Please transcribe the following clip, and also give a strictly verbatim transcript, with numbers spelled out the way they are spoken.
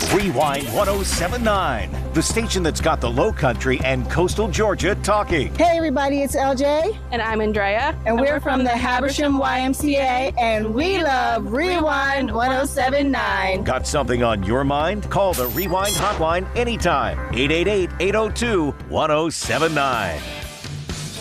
Rewind one oh seven point nine, the station that's got the Low Country and coastal Georgia talking. Hey everybody, it's L J. And I'm Andrea. And, and we're, we're from the Habersham Y M C A, and we love Rewind one oh seven point nine. Got something on your mind? Call the Rewind hotline anytime. eight eight eight, eight oh two, one oh seven nine.